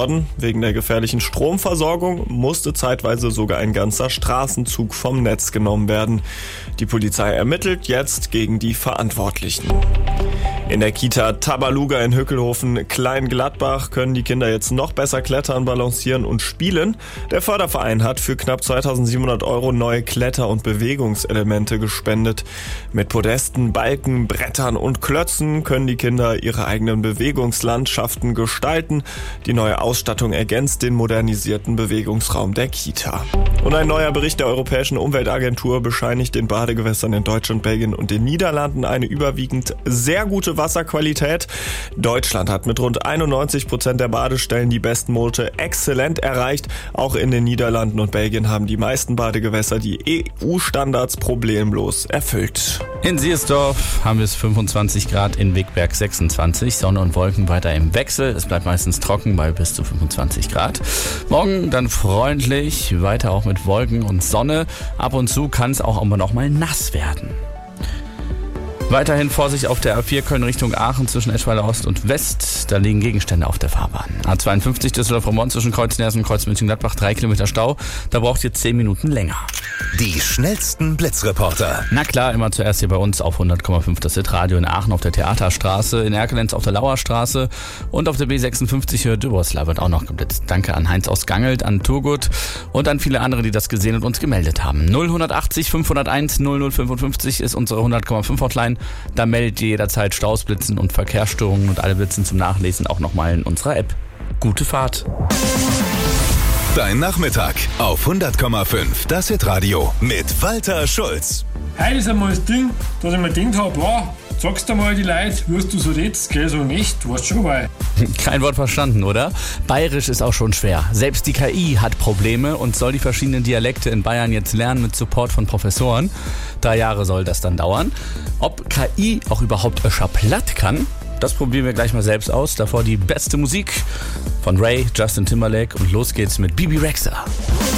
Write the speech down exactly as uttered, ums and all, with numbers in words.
worden. Wegen der gefährlichen Stromversorgung musste zeitweise sogar ein ganzer Straßenzug vom Netz genommen werden. Die Polizei ermittelt jetzt gegen die Verantwortlichen. In der Kita Tabaluga in Hückelhofen, Kleingladbach, können die Kinder jetzt noch besser klettern, balancieren und spielen. Der Förderverein hat für knapp zweitausendsiebenhundert Euro neue Kletter- und Bewegungselemente gespendet. Mit Podesten, Balken, Brettern und Klötzen können die Kinder ihre eigenen Bewegungslandschaften gestalten. Die neue Ausstattung ergänzt den modernisierten Bewegungsraum der Kita. Und ein neuer Bericht der Europäischen Umweltagentur bescheinigt den Badegewässern in Deutschland, Belgien und den Niederlanden eine überwiegend sehr gute Wasserqualität. Deutschland hat mit rund einundneunzig Prozent der Badestellen die Bestnote exzellent erreicht. Auch in den Niederlanden und Belgien haben die meisten Badegewässer die E U-Standards problemlos erfüllt. In Siersdorf haben wir es fünfundzwanzig Grad, in Wegberg sechsundzwanzig. Sonne und Wolken weiter im Wechsel. Es bleibt meistens trocken bei bis zu fünfundzwanzig Grad. Morgen dann freundlich, weiter auch mit Wolken und Sonne. Ab und zu kann es auch immer noch mal nass werden. Weiterhin Vorsicht auf der A vier Köln Richtung Aachen zwischen Eschweiler Ost und West. Da liegen Gegenstände auf der Fahrbahn. A zweiundfünfzig Düsseldorf-Rommond zwischen Kreuz-Nersen und Kreuz-München-Gladbach. Drei Kilometer Stau. Da braucht ihr zehn Minuten länger. Die schnellsten Blitzreporter. Na klar, immer zuerst hier bei uns auf hundert Komma fünf das Hitradio in Aachen auf der Theaterstraße, in Erkelenz auf der Lauerstraße und auf der B sechsundfünfzig Höhe Dübersla wird auch noch geblitzt. Danke an Heinz aus Gangelt, an Turgut und an viele andere, die das gesehen und uns gemeldet haben. null achtzig fünfhunderteins null null fünfundfünfzig ist unsere hundert Komma fünf Hotline. Da meldet ihr jederzeit Staus, Blitzen und Verkehrsstörungen und alle Blitzen zum Nachlesen auch nochmal in unserer App. Gute Fahrt. Dein Nachmittag auf hundert Komma fünf das Hitradio mit Walter Schulz. Heute ist einmal das Ding, dass ich mir gedacht habe, wow, sagst du mal die Leute, wirst du so redest, gell, so nicht, weißt schon weil. Kein Wort verstanden, oder? Bayerisch ist auch schon schwer. Selbst die K I hat Probleme und soll die verschiedenen Dialekte in Bayern jetzt lernen mit Support von Professoren. Drei Jahre soll das dann dauern. Ob K I auch überhaupt Öscher platt kann, das probieren wir gleich mal selbst aus. Davor die beste Musik von Ray, Justin Timberlake und los geht's mit Bibi Rexha.